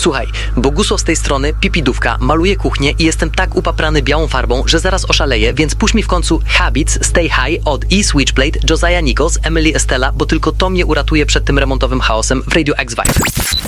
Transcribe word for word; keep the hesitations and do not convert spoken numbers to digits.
Słuchaj, Bogusław z tej strony, Pipidówka, maluję kuchnię i jestem tak upaprany białą farbą, że zaraz oszaleję, więc puść mi w końcu Habits, Stay High od E. Switchblade, Josiah Nichols, Emily Estella, bo tylko to mnie uratuje przed tym remontowym chaosem w Radio X Vibe.